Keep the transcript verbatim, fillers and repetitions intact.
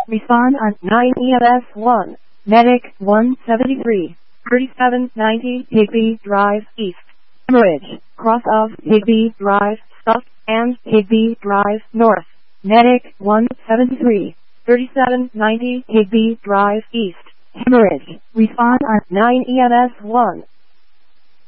Respond on nine E M S one. Medic one seventy-three. thirty-seven ninety Higby Drive East. Hemorrhage. Cross of Higby Drive South and Higby Drive North. Medic one seventy-three. thirty-seven ninety Higby Drive East. Hemorrhage. Respond on nine E M S one.